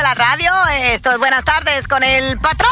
la radio. Esto es Buenas Tardes con el Patrón.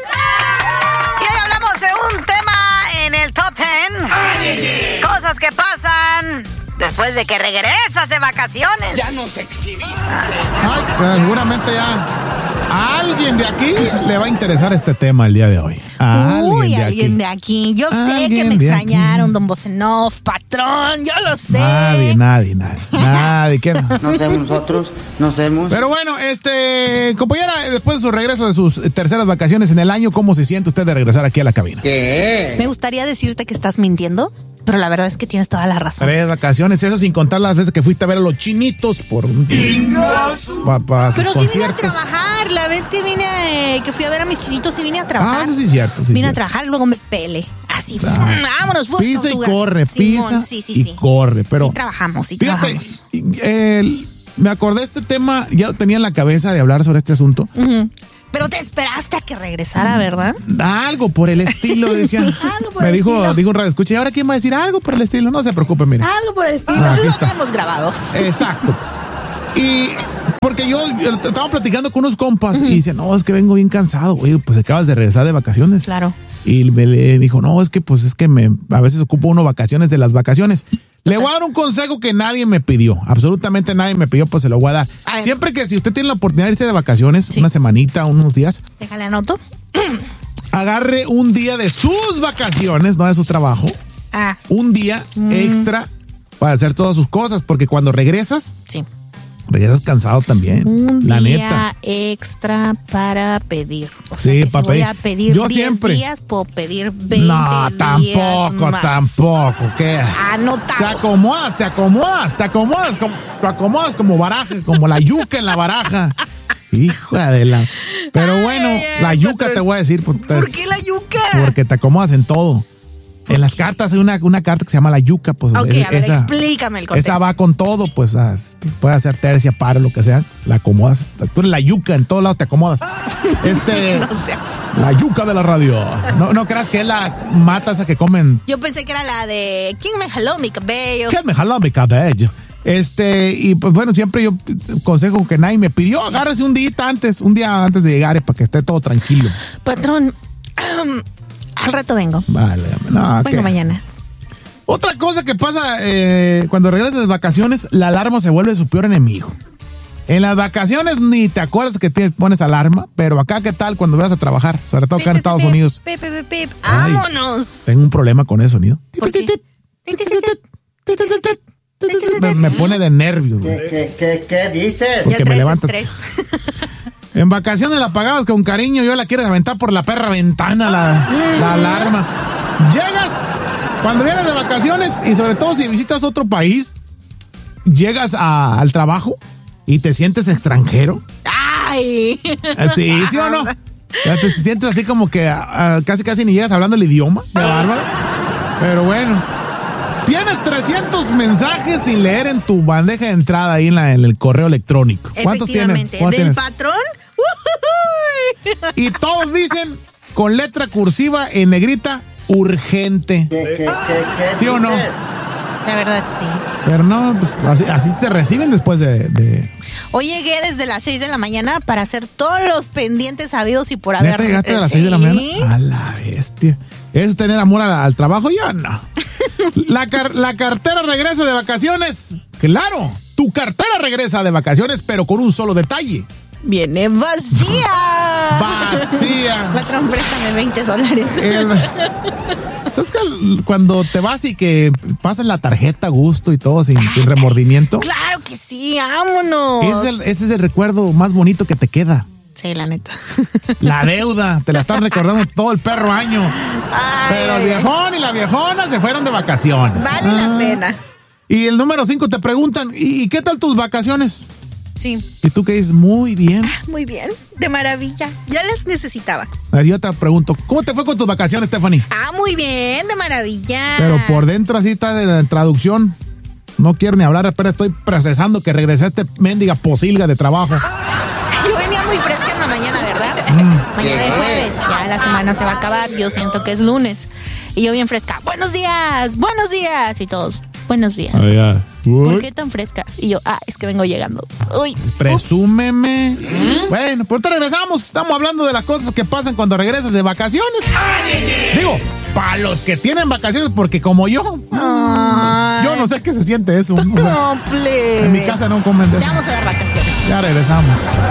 Y hoy hablamos de un tema en el Top 10. Cosas que pasan después de que regresas de vacaciones. Ya nos exhibiste. Ay, seguramente ya a alguien de aquí le va a interesar este tema el día de hoy. Alguien de aquí. Yo sé que me extrañaron, don Bosenov, Patrón, yo lo sé. Nadie. ¿Quién? No sabemos nosotros, no sabemos. Pero bueno, compañera, después de su regreso de sus terceras vacaciones en el año, ¿cómo se siente usted de regresar aquí a la cabina? ¿Qué? Me gustaría decirte que estás mintiendo, pero la verdad es que tienes toda la razón. 3 vacaciones, eso sin contar las veces que fuiste a ver a los chinitos por un pero sí vine a trabajar, la vez que vine, que fui a ver a mis chinitos, sí vine a trabajar. Eso sí es cierto. Vine a trabajar y luego me pele. Así, vámonos, fútbol. Pisa y corre, pisa y corre. Pero sí trabajamos, fíjate, me acordé de este tema, ya lo tenía en la cabeza de hablar sobre este asunto. Pero te esperaste a que regresara, ¿verdad? Algo por el estilo, decía. Me dijo un radio escucha, ¿y ahora quién va a decir algo por el estilo? No se preocupe, mira. Algo por el estilo. Lo tenemos grabado. Exacto. Y porque yo estaba platicando con unos compas y dice, no, es que vengo bien cansado, güey, pues acabas de regresar de vacaciones. Claro. Y me dijo, no, es que a veces ocupo uno vacaciones de las vacaciones. Le voy a dar un consejo que nadie me pidió, absolutamente nadie me pidió, pues se lo voy a dar. Siempre que si usted tiene la oportunidad de irse de vacaciones, una semanita, unos días. Déjale anoto. Agarre un día de sus vacaciones, no de su trabajo. Un día extra para hacer todas sus cosas, porque cuando regresas, regresas cansado también. Un la día neta. extra para pedir. O sea, sí, que si voy a pedir yo 10 siempre. días, puedo pedir 20 No, días más. tampoco. ¿Qué? Anotado. Te acomodas como baraja, como la yuca en la baraja. Hijo de la... Pero bueno, la yuca te voy a decir. ¿Por qué la yuca? Porque te acomodas en todo. En las cartas hay una carta que se llama la yuca, pues. Ok, a ver, explícame el contexto. Esa va con todo, pues, puede hacer tercia, paro, lo que sea, la acomodas. Tú eres la yuca, en todos lados te acomodas. No seas. La yuca de la radio. No creas que es la mata esa que comen. Yo pensé que era la de ¿quién me jaló mi cabello? ¿Quién me jaló mi cabello? Y pues bueno, siempre yo consejo que nadie me pidió, agárrese un día antes de llegar para que esté todo tranquilo. Patrón, al rato vengo. Vale, no, vengo mañana. Otra cosa que pasa cuando regresas de vacaciones, la alarma se vuelve su peor enemigo. En las vacaciones ni te acuerdas que pones alarma, pero acá, ¿qué tal cuando vas a trabar? Sobre todo acá en Estados Unidos. ¡Vámonos! Tengo un problema con eso, ¿no? ¿Por qué? Me pone de nervios, güey. ¿Qué dices? Porque me levantas. En vacaciones la pagabas con cariño, yo la quieres aventar por la perra ventana, la alarma. Llegas, cuando vienes de vacaciones, y sobre todo si visitas otro país, llegas al trabajo y te sientes extranjero. ¡Ay! ¿Sí o no? Ya te sientes así como que casi ni llegas hablando el idioma. ¡Qué bárbaro! Pero bueno. Tienes 300 mensajes sin leer en tu bandeja de entrada ahí en el correo electrónico. ¿Cuántos tienes? ¿Del patrón? Y todos dicen con letra cursiva en negrita, urgente. ¿Sí o no? La verdad, sí. Pero no, pues así te reciben después de... Hoy llegué desde las 6 de la mañana para hacer todos los pendientes habidos y por haber... ¿Neta llegaste a las 6 de la mañana? A la bestia. ¿Es tener amor al trabajo? Ya no. La cartera regresa de vacaciones. Claro, tu cartera regresa de vacaciones, pero con un solo detalle. Viene vacía. Vacía. Patrón, préstame $20. ¿Sabes que cuando te vas y que pasas la tarjeta a gusto y todo sin remordimiento? Claro que sí, vámonos. Ese es el recuerdo más bonito que te queda. Sí, la neta. La deuda, te la están recordando todo el perro año. Pero el viejón y la viejona se fueron de vacaciones. Vale la pena. Y el número 5 te preguntan, ¿y qué tal tus vacaciones? Sí. ¿Y tú qué dices? Muy bien. Muy bien, de maravilla. Ya las necesitaba. Yo te pregunto, ¿cómo te fue con tus vacaciones, Stephanie? Muy bien, de maravilla. Pero por dentro así está en la traducción. No quiero ni hablar, pero estoy procesando que regresaste mendiga posilga de trabajo. Yo venía muy fresca en la mañana, ¿verdad? Mañana es jueves, ya la semana se va a acabar. Yo siento que es lunes. Y yo bien fresca. Buenos días. Y todos. buenos días. Ya. ¿Por qué tan fresca? Y yo, es que vengo llegando. Uy. Presúmeme. Bueno, pues ahorita regresamos. Estamos hablando de las cosas que pasan cuando regresas de vacaciones. Digo, para los que tienen vacaciones, porque como yo no sé qué se siente eso. O sea, en mi casa no comen de eso. Te vamos a dar vacaciones. Ya regresamos.